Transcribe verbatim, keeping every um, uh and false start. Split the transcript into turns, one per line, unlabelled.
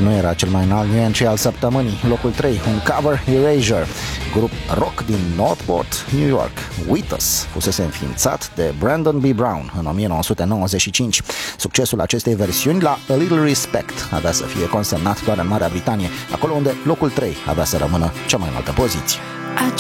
Nu era cel mai înalt nuanț al săptămânii. Locul trei, un cover, Erasure, grup rock din Northport, New York. With Us fusese înființat de Brandon B. Brown în nouăsprezece nouăzeci și cinci. Succesul acestei versiuni la A Little Respect avea să fie consemnat doar în Marea Britanie, acolo unde locul trei avea să rămână cea mai înaltă poziție.